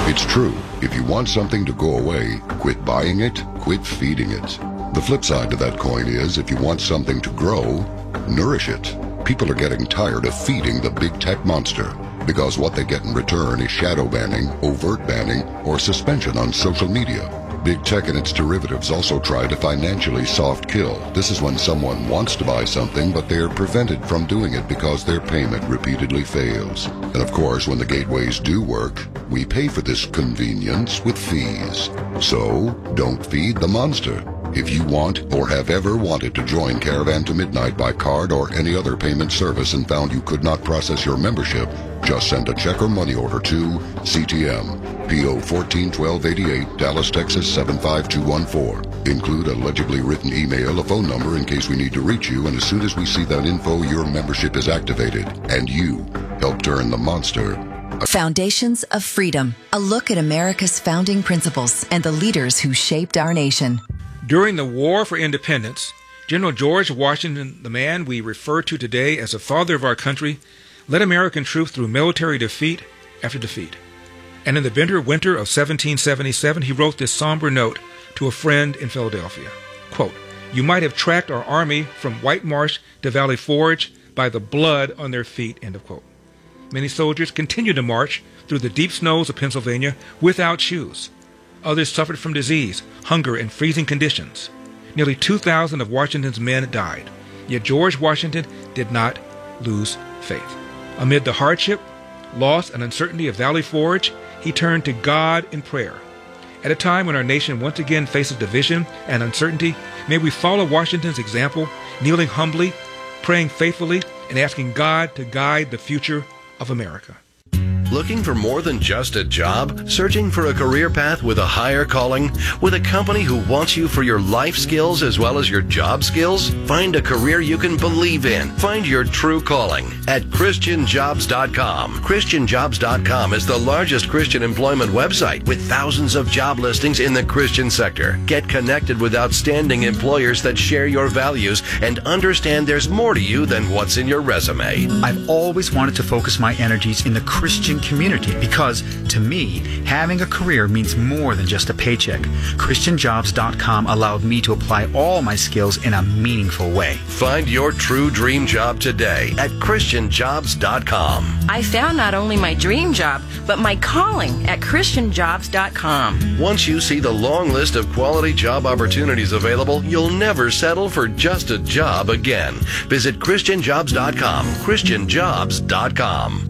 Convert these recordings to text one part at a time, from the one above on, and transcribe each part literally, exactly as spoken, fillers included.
It's true. If you want something to go away, quit buying it, quit feeding it. The flip side to that coin is, if you want something to grow, nourish it. People are getting tired of feeding the big tech monster, because what they get in return is shadow banning, overt banning, or suspension on social media. Big tech and its derivatives also try to financially soft kill. This is when someone wants to buy something, but they are prevented from doing it because their payment repeatedly fails. And of course, when the gateways do work, we pay for this convenience with fees. So, don't feed the monster. If you want or have ever wanted to join Caravan to Midnight by card or any other payment service and found you could not process your membership, just send a check or money order to C T M, P O fourteen twelve eighty-eight, Dallas, Texas seven five two one four. Include a legibly written email, a phone number in case we need to reach you, and as soon as we see that info, your membership is activated, and you help turn the monster. Foundations of Freedom, a look at America's founding principles and the leaders who shaped our nation. During the War for Independence, General George Washington, the man we refer to today as the father of our country, led American troops through military defeat after defeat. And in the bitter winter of seventeen seventy-seven, he wrote this somber note to a friend in Philadelphia. Quote, "You might have tracked our army from White Marsh to Valley Forge by the blood on their feet," end of quote. Many soldiers continued to march through the deep snows of Pennsylvania without shoes. Others suffered from disease, hunger, and freezing conditions. Nearly two thousand of Washington's men died. Yet George Washington did not lose faith. Amid the hardship, loss, and uncertainty of Valley Forge, he turned to God in prayer. At a time when our nation once again faces division and uncertainty, may we follow Washington's example, kneeling humbly, praying faithfully, and asking God to guide the future of America. Looking for more than just a job? Searching for a career path with a higher calling? With a company who wants you for your life skills as well as your job skills? Find a career you can believe in. Find your true calling at Christian Jobs dot com. Christian Jobs dot com is the largest Christian employment website with thousands of job listings in the Christian sector. Get connected with outstanding employers that share your values and understand there's more to you than what's in your resume. I've always wanted to focus my energies in the Christian community because, to me, having a career means more than just a paycheck. Christian Jobs dot com allowed me to apply all my skills in a meaningful way. Find your true dream job today at Christian Jobs dot com. I found not only my dream job, but my calling at Christian Jobs dot com. Once you see the long list of quality job opportunities available, you'll never settle for just a job again. Visit Christian Jobs dot com. Christian Jobs dot com.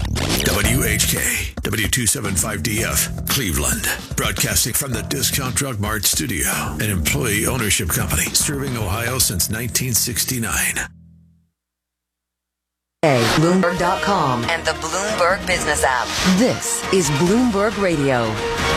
W H K, W two seventy-five D F, Cleveland. Broadcasting from the Discount Drug Mart studio, an employee ownership company serving Ohio since nineteen sixty-nine. Bloomberg dot com and the Bloomberg Business app. This is Bloomberg Radio.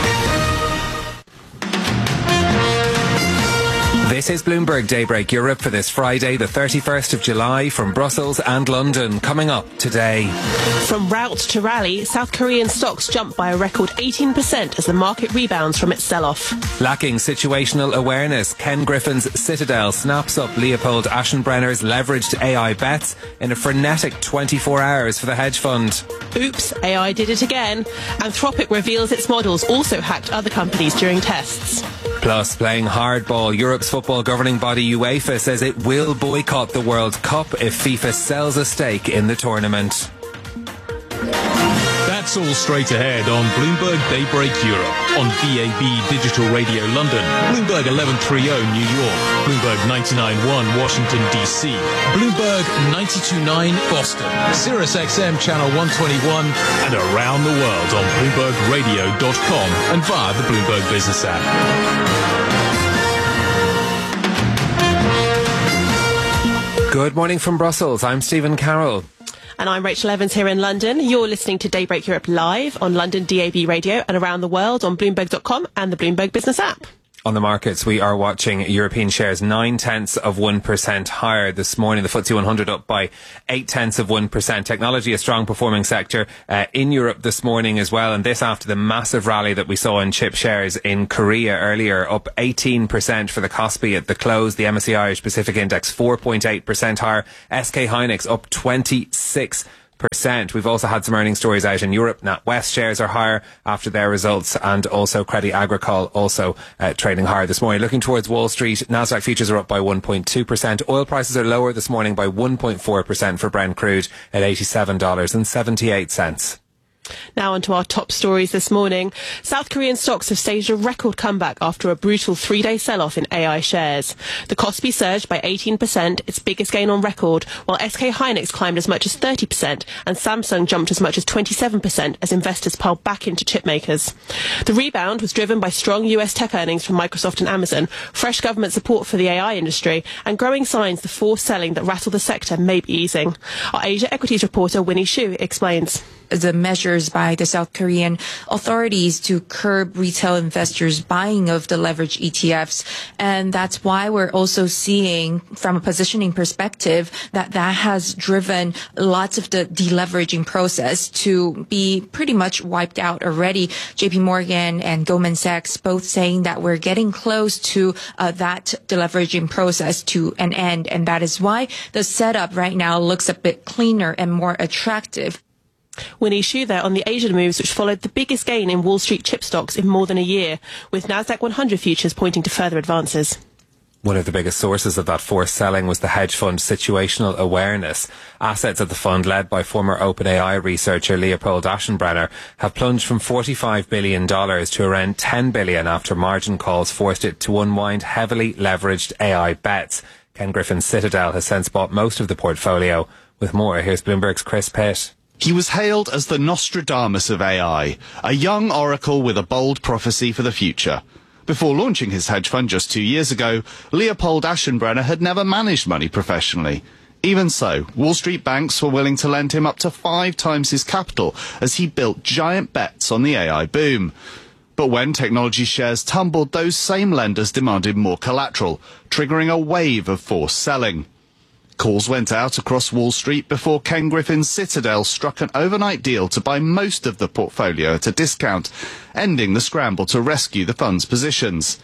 This is Bloomberg Daybreak Europe for this Friday, the thirty-first of July, from Brussels and London. Coming up today. From rout to rally, South Korean stocks jumped by a record eighteen percent as the market rebounds from its sell-off. Lacking situational awareness, Ken Griffin's Citadel snaps up Leopold Aschenbrenner's leveraged A I bets in a frenetic twenty-four hours for the hedge fund. Oops, A I did it again. Anthropic reveals its models also hacked other companies during tests. Plus, playing hardball, Europe's football governing body UEFA says it will boycott the World Cup if FIFA sells a stake in the tournament. That's all straight ahead on Bloomberg Daybreak Europe, on D A B Digital Radio London, Bloomberg eleven thirty New York, Bloomberg ninety-nine point one Washington D C, Bloomberg ninety-two point nine Boston, Sirius X M Channel one twenty-one, and around the world on Bloomberg Radio dot com and via the Bloomberg Business app. Good morning from Brussels. I'm Stephen Carroll. And I'm Rachel Evans here in London. You're listening to Daybreak Europe live on London D A B Radio and around the world on Bloomberg dot com and the Bloomberg Business app. On the markets, we are watching European shares nine tenths of one percent higher this morning. The F T S E one hundred up by eight tenths of one percent. Technology, a strong performing sector uh, in Europe this morning as well. And this after the massive rally that we saw in chip shares in Korea earlier, up eighteen percent for the Kospi at the close. The M S C I Irish Pacific Index four point eight percent higher. S K Hynix up twenty-six percent. percent. We've also had some earnings stories out in Europe. NatWest shares are higher after their results, and also Crédit Agricole also uh, trading higher this morning. Looking towards Wall Street, Nasdaq futures are up by one point two percent. Oil prices are lower this morning by one point four percent for Brent crude at eighty-seven dollars and seventy-eight cents. Now on to our top stories this morning. South Korean stocks have staged a record comeback after a brutal three-day sell-off in A I shares. The Kospi surged by eighteen percent, its biggest gain on record, while S K Hynix climbed as much as thirty percent and Samsung jumped as much as twenty-seven percent as investors piled back into chip makers. The rebound was driven by strong U S tech earnings from Microsoft and Amazon, fresh government support for the A I industry, and growing signs the forced selling that rattled the sector may be easing. Our Asia Equities reporter Winnie Shu explains. The measures by the South Korean authorities to curb retail investors' buying of the leveraged E T Fs. And that's why we're also seeing, from a positioning perspective, that that has driven lots of the deleveraging process to be pretty much wiped out already. J P Morgan and Goldman Sachs both saying that we're getting close to uh, that deleveraging process to an end. And that is why the setup right now looks a bit cleaner and more attractive. Winnie Shu there on the Asian moves, which followed the biggest gain in Wall Street chip stocks in more than a year, with Nasdaq one hundred futures pointing to further advances. One of the biggest sources of that forced selling was the hedge fund Situational Awareness. Assets of the fund, led by former OpenAI researcher Leopold Aschenbrenner, have plunged from forty-five billion dollars to around ten billion dollars after margin calls forced it to unwind heavily leveraged A I bets. Ken Griffin's Citadel has since bought most of the portfolio. With more, here's Bloomberg's Chris Pitt. He was hailed as the Nostradamus of A I, a young oracle with a bold prophecy for the future. Before launching his hedge fund just two years ago, Leopold Aschenbrenner had never managed money professionally. Even so, Wall Street banks were willing to lend him up to five times his capital as he built giant bets on the A I boom. But when technology shares tumbled, those same lenders demanded more collateral, triggering a wave of forced selling. Calls went out across Wall Street before Ken Griffin's Citadel struck an overnight deal to buy most of the portfolio at a discount, ending the scramble to rescue the fund's positions.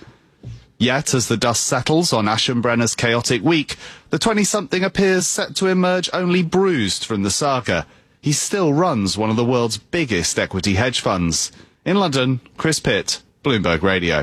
Yet, as the dust settles on Aschenbrenner's chaotic week, the twenty-something appears set to emerge only bruised from the saga. He still runs one of the world's biggest equity hedge funds. In London, Chris Pitt, Bloomberg Radio.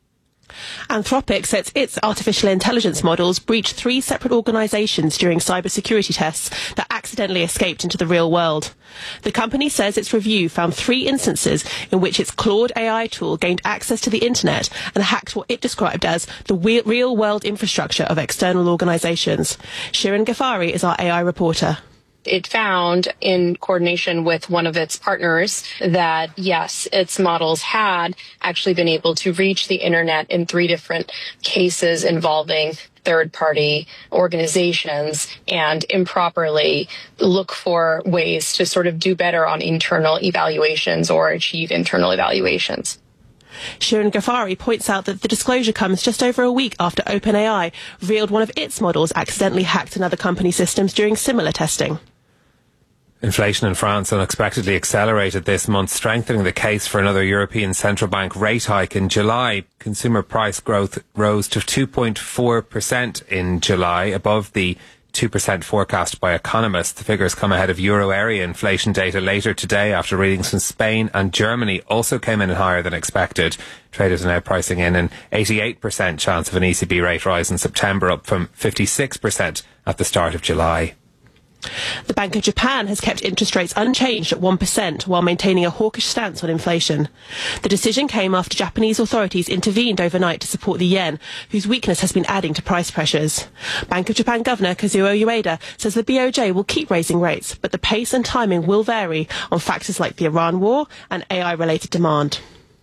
Anthropic says its artificial intelligence models breached three separate organisations during cybersecurity tests that accidentally escaped into the real world. The company says its review found three instances in which its Claude A I tool gained access to the internet and hacked what it described as the real-world infrastructure of external organisations. Shirin Ghaffari is our A I reporter. It found, in coordination with one of its partners, that yes, its models had actually been able to reach the internet in three different cases involving third-party organizations and improperly look for ways to sort of do better on internal evaluations or achieve internal evaluations. Shirin Ghaffari points out that the disclosure comes just over a week after OpenAI revealed one of its models accidentally hacked another company's systems during similar testing. Inflation in France unexpectedly accelerated this month, strengthening the case for another European Central Bank rate hike in July. Consumer price growth rose to two point four percent in July, above the two percent forecast by economists. The figures come ahead of euro area inflation data later today, after readings from Spain and Germany also came in higher than expected. Traders are now pricing in an eighty-eight percent chance of an E C B rate rise in September, up from fifty-six percent at the start of July. The Bank of Japan has kept interest rates unchanged at one percent while maintaining a hawkish stance on inflation. The decision came after Japanese authorities intervened overnight to support the yen, whose weakness has been adding to price pressures. Bank of Japan Governor Kazuo Ueda says the B O J will keep raising rates, but the pace and timing will vary on factors like the Iran war and A I-related demand.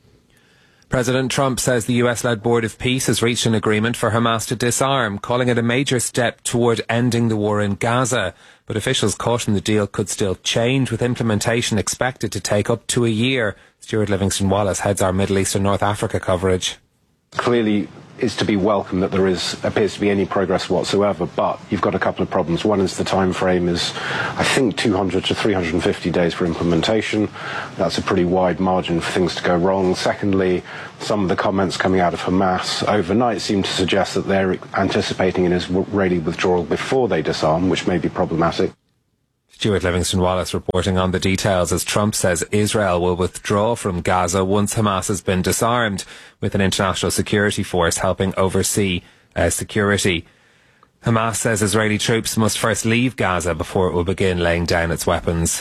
President Trump says the U S-led Board of Peace has reached an agreement for Hamas to disarm, calling it a major step toward ending the war in Gaza. But officials caution the deal could still change, with implementation expected to take up to a year. Stuart Livingston-Wallace heads our Middle East and North Africa coverage. Clearly, it's to be welcome that there is appears to be any progress whatsoever, but you've got a couple of problems. One is the time frame is, I think, two hundred to three hundred fifty days for implementation. That's a pretty wide margin for things to go wrong. Secondly, some of the comments coming out of Hamas overnight seem to suggest that they're anticipating an Israeli withdrawal before they disarm, which may be problematic. Stuart Livingston-Wallace reporting on the details as Trump says Israel will withdraw from Gaza once Hamas has been disarmed, with an international security force helping oversee uh, security. Hamas says Israeli troops must first leave Gaza before it will begin laying down its weapons.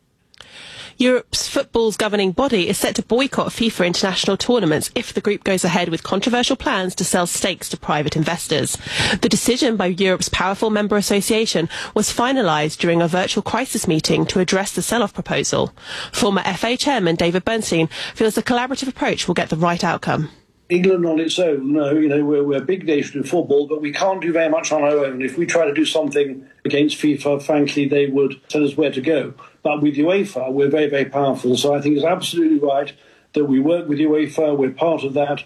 Europe's football's governing body is set to boycott FIFA international tournaments if the group goes ahead with controversial plans to sell stakes to private investors. The decision by Europe's powerful member association was finalised during a virtual crisis meeting to address the sell-off proposal. Former F A chairman David Bernstein feels a collaborative approach will get the right outcome. England on its own, no, you know, we're, we're a big nation in football, but we can't do very much on our own. If we try to do something against FIFA, frankly, they would tell us where to go. But with UEFA, we're very, very powerful. So I think it's absolutely right that we work with UEFA. We're part of that.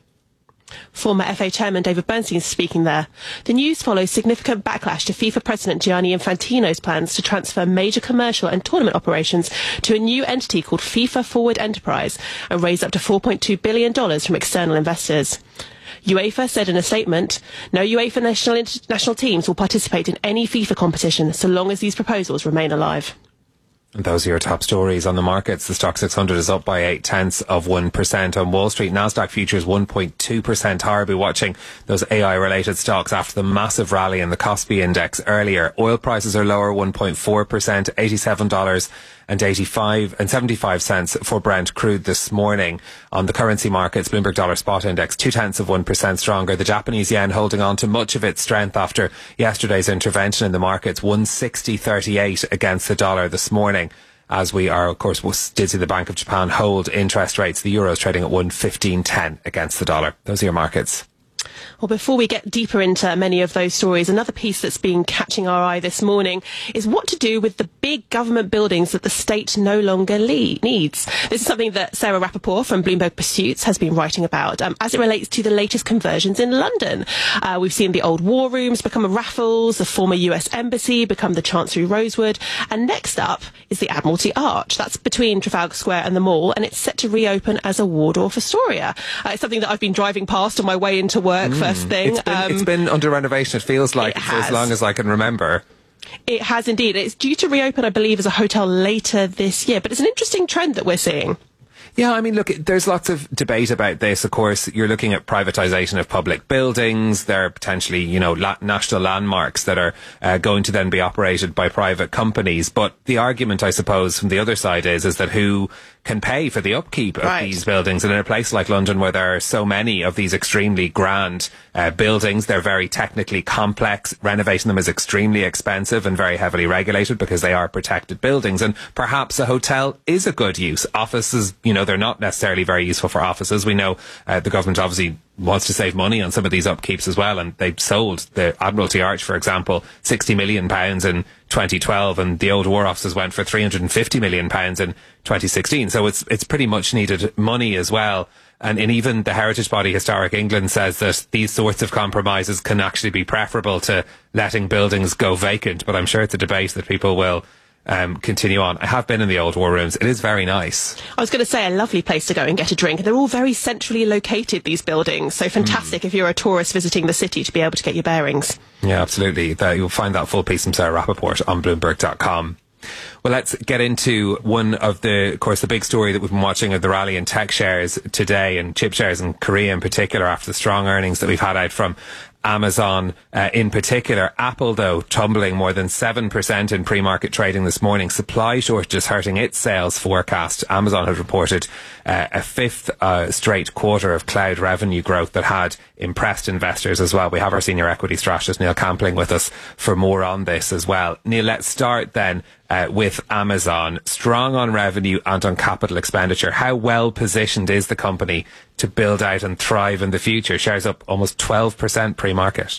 Former F A chairman David Bernstein speaking there. The news follows significant backlash to FIFA president Gianni Infantino's plans to transfer major commercial and tournament operations to a new entity called FIFA Forward Enterprise and raise up to four point two billion dollars from external investors. UEFA said in a statement, no UEFA national international teams will participate in any FIFA competition so long as these proposals remain alive. And those are your top stories on the markets. The Stock six hundred is up by eight tenths of one percent on Wall Street. Nasdaq futures one point two percent higher. Be watching those A I related stocks after the massive rally in the Kospi index earlier. Oil prices are lower one point four percent, eighty-seven dollars and eighty-five and seventy-five cents for Brent crude this morning. On the currency markets, Bloomberg Dollar Spot Index two tenths of one percent stronger. The Japanese yen holding on to much of its strength after yesterday's intervention in the markets, one sixty thirty-eight against the dollar this morning. As we are, of course, did see the Bank of Japan hold interest rates. The euro is trading at one fifteen ten against the dollar. Those are your markets. Well, before we get deeper into many of those stories, another piece that's been catching our eye this morning is what to do with the big government buildings that the state no longer le- needs. This is something that Sarah Rappaport from Bloomberg Pursuits has been writing about um, as it relates to the latest conversions in London. Uh, we've seen the old War Rooms become a Raffles, the former U S Embassy become the Chancery Rosewood, and next up is the Admiralty Arch. That's between Trafalgar Square and the Mall, and it's set to reopen as a Waldorf Astoria. Uh, it's something that I've been driving past on my way into work mm. first thing. It's been, um, it's been under renovation, it feels like, it for as long as I can remember. It has indeed. It's due to reopen, I believe, as a hotel later this year. But it's an interesting trend that we're seeing. Yeah, I mean, look, there's lots of debate about this. Of course, you're looking at privatisation of public buildings. There are potentially, you know, la- national landmarks that are uh, going to then be operated by private companies. But the argument, I suppose, from the other side is, is that who can pay for the upkeep of right. these buildings? And in a place like London, where there are so many of these extremely grand uh, buildings, they're very technically complex. Renovating them is extremely expensive and very heavily regulated because they are protected buildings. And perhaps a hotel is a good use. Offices, you know, they're not necessarily very useful for offices. We know uh, the government obviously wants to save money on some of these upkeeps as well, and they sold the Admiralty Arch, for example, sixty million pounds in twenty twelve, and the old War Offices went for three hundred fifty million pounds in twenty sixteen. So it's it's pretty much needed money as well. And, and even the heritage body Historic England says that these sorts of compromises can actually be preferable to letting buildings go vacant. But I'm sure it's a debate that people will Um, continue on. I have been in the old War Rooms. It is very nice. I was going to say, a lovely place to go and get a drink. They're all very centrally located, these buildings. So fantastic mm. if you're a tourist visiting the city to be able to get your bearings. Yeah, absolutely. The, you'll find that full piece from Sarah Rappaport on Bloomberg dot com. Well, let's get into one of the, of course, the big story that we've been watching of the rally in tech shares today, and chip shares in Korea in particular, after the strong earnings that we've had out from Amazon uh, in particular. Apple, though, tumbling more than seven percent in pre-market trading this morning. Supply shortages hurting its sales forecast. Amazon had reported uh, a fifth uh, straight quarter of cloud revenue growth that had impressed investors as well. We have our senior equity strategist, Neil Campling, with us for more on this as well. Neil, let's start then uh, with Amazon. Strong on revenue and on capital expenditure. How well positioned is the company to build out and thrive in the future? Shares up almost twelve percent pre-market.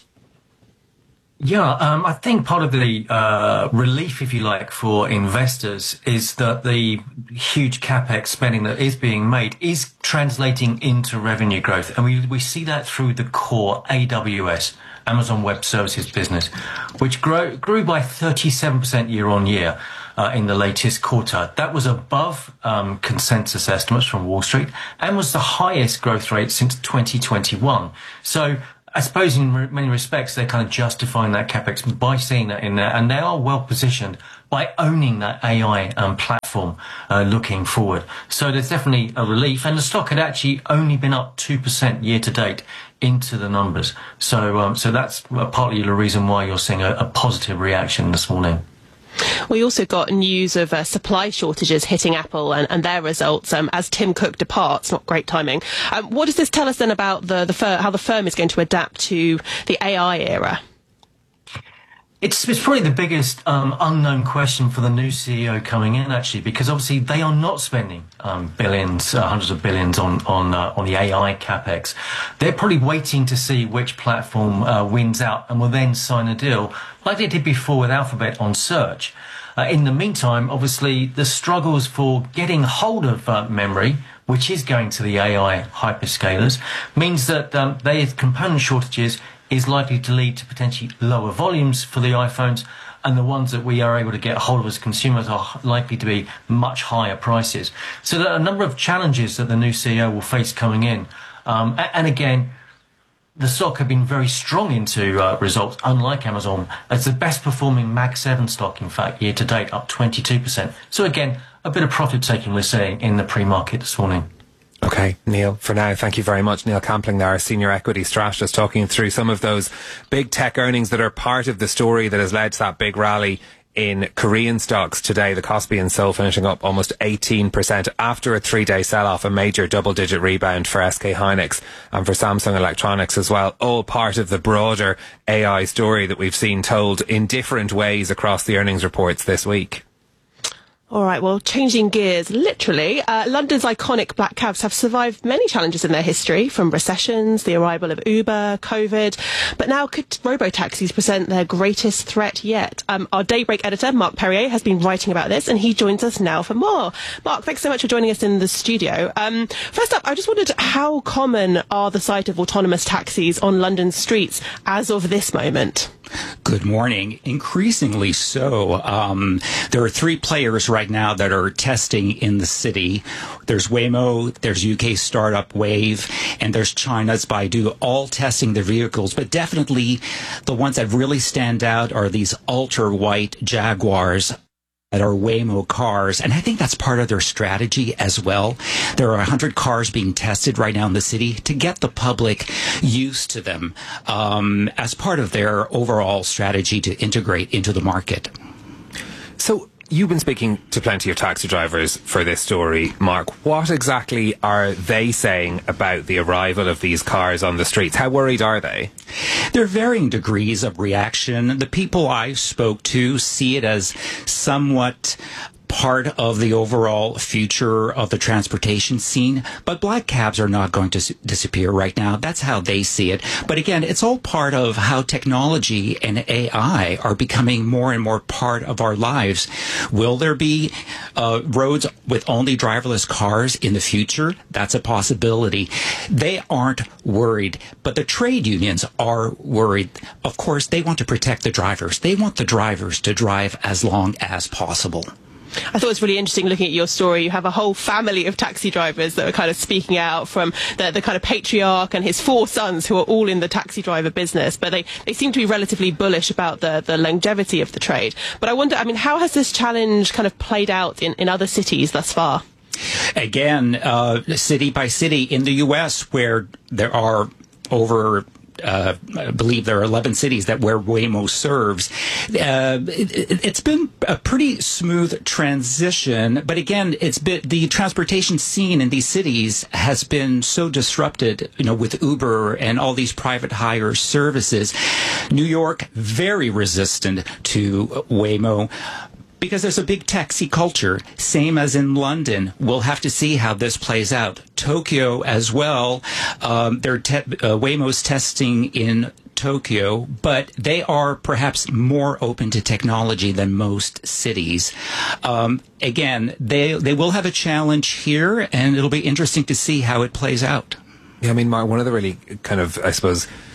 Yeah, um, I think part of the uh, relief, if you like, for investors is that the huge capex spending that is being made is translating into revenue growth. And we, we see that through the core A W S, Amazon Web Services business, which grow, grew by thirty-seven percent year on year. Uh, in the latest quarter. That was above um, consensus estimates from Wall Street and was the highest growth rate since twenty twenty-one. So I suppose in re- many respects they're kind of justifying that capex by seeing that in there, and they are well positioned by owning that A I um, platform uh, looking forward. So there's definitely a relief, and the stock had actually only been up two percent year to date into the numbers. So um, so that's partly the reason why you're seeing a, a positive reaction this morning. We also got news of uh, supply shortages hitting Apple and, and their results um, as Tim Cook departs. Not great timing. Um, what does this tell us then about the, the fir- how the firm is going to adapt to the A I era? It's, it's probably the biggest um, unknown question for the new C E O coming in, actually, because obviously they are not spending um, billions, uh, hundreds of billions on on uh, on the A I capex. They're probably waiting to see which platform uh, wins out and will then sign a deal, like they did before with Alphabet on search. Uh, in the meantime, obviously, the struggles for getting hold of uh, memory, which is going to the A I hyperscalers, means that um, there's component shortages is likely to lead to potentially lower volumes for the iPhones, and the ones that we are able to get hold of as consumers are likely to be much higher prices. So there are a number of challenges that the new C E O will face coming in. Um, and again, the stock have been very strong into uh, results, unlike Amazon. It's the best performing Mag seven stock, in fact, year to date, up twenty-two percent. So again, a bit of profit taking we're seeing in the pre-market this morning. Okay, Neil, for now, thank you very much. Neil Campling there, our senior equity strategist, talking through some of those big tech earnings that are part of the story that has led to that big rally in Korean stocks today. The Kospi and Seoul finishing up almost eighteen percent after a three-day sell-off, a major double-digit rebound for S K Hynix and for Samsung Electronics as well. All part of the broader A I story that we've seen told in different ways across the earnings reports this week. All right, well, changing gears, literally, uh, London's iconic black cabs have survived many challenges in their history, from recessions, the arrival of Uber, COVID, but now could robo-taxis present their greatest threat yet? Um, our Daybreak editor, Mark Perrier, has been writing about this, and he joins us now for more. Mark, thanks so much for joining us in the studio. Um, first up, I just wondered, how common are the sight of autonomous taxis on London's streets as of this moment? Good morning. Increasingly so. Um, there are three players right now that are testing in the city. There's Waymo, there's U K startup Wave, and there's China's Baidu, all testing their vehicles. But definitely the ones that really stand out are these ultra-white Jaguars that are Waymo cars, and I think that's part of their strategy as well. There are one hundred cars being tested right now in the city to get the public used to them um, as part of their overall strategy to integrate into the market. So you've been speaking to plenty of taxi drivers for this story, Mark. What exactly are they saying about the arrival of these cars on the streets? How worried are they? There are varying degrees of reaction. The people I spoke to see it as somewhat part of the overall future of the transportation scene, but black cabs are not going to s- disappear right now. That's how they see it. But again, it's all part of how technology and A I are becoming more and more part of our lives. Will there be uh, roads with only driverless cars in the future? That's a possibility. They aren't worried, but the trade unions are worried. Of course, they want to protect the drivers. They want the drivers to drive as long as possible. I thought it was really interesting looking at your story. You have a whole family of taxi drivers that are kind of speaking out, from the, the kind of patriarch and his four sons who are all in the taxi driver business. But they, they seem to be relatively bullish about the, the longevity of the trade. But I wonder, I mean, how has this challenge kind of played out in, in other cities thus far? Again, uh, city by city in the U S, where there are over Uh, I believe there are eleven cities that where Waymo serves. Uh, it, it's been a pretty smooth transition, but again, it's been the transportation scene in these cities has been so disrupted, you know, with Uber and all these private hire services. New York, very resistant to Waymo, because there's a big taxi culture, same as in London. We'll have to see how this plays out. Tokyo as well. Um, they're te- uh, Waymo's testing in Tokyo, but they are perhaps more open to technology than most cities. Um, again, they they will have a challenge here, and it'll be interesting to see how it plays out. Yeah, I mean, Mark, one of the really kind of, I suppose,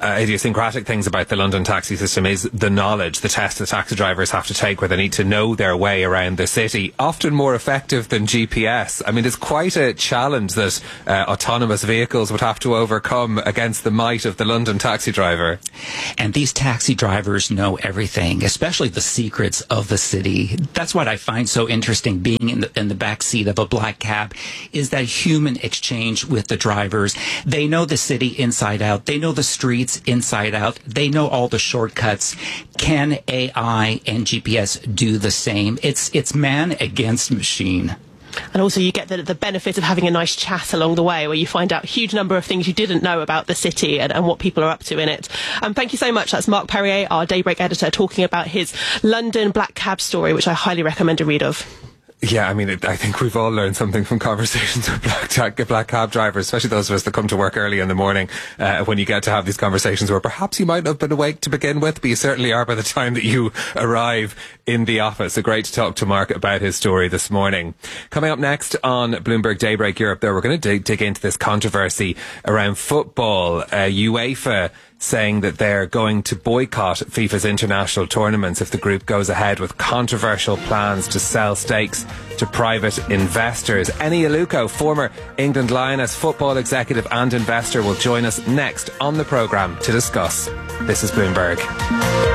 uh, idiosyncratic things about the London taxi system is the knowledge, the test that taxi drivers have to take where they need to know their way around the city, often more effective than G P S. I mean, it's quite a challenge that uh, autonomous vehicles would have to overcome against the might of the London taxi driver. And these taxi drivers know everything, especially the secrets of the city. That's what I find so interesting being in the, in the back seat of a black cab, is that human exchange with the drivers. They know the city inside out. They know the streets inside out. They know all the shortcuts. Can A I and G P S do the same? It's, it's man against machine. And also you get the, the benefit of having a nice chat along the way where you find out a huge number of things you didn't know about the city and, and what people are up to in it. Um, thank you so much. That's Mark Perrier, our Daybreak editor, talking about his London black cab story, which I highly recommend a read of. Yeah, I mean, it, I think we've all learned something from conversations with black, ta- black cab drivers, especially those of us that come to work early in the morning, uh, when you get to have these conversations where perhaps you might not have been awake to begin with, but you certainly are by the time that you arrive in the office. So great to talk to Mark about his story this morning. Coming up next on Bloomberg Daybreak Europe, there we're going to dig, dig into this controversy around football. Uh, UEFA saying that they're going to boycott FIFA's international tournaments if the group goes ahead with controversial plans to sell stakes to private investors. Eni Aluko, former England Lioness football executive and investor, will join us next on the programme to discuss. This is Bloomberg.